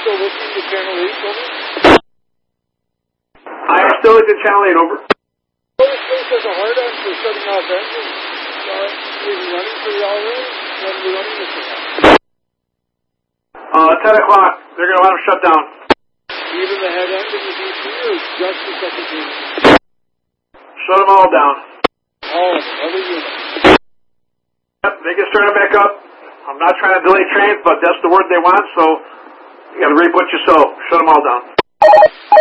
still listening to Channel 8, over? I am still listening to Channel 8, over. Well, this place has a hard-on for shutting off engines. Is it running pretty all right? When are we running this thing off? 10 o'clock. They're going to let them shut down. Even the head end of the DC or just the second unit? Shut them all down. All of them, every unit. Yep, they can start them back up. I'm not trying to delay trains, but that's the word they want, so you got to reap what you sow. Shut them all down.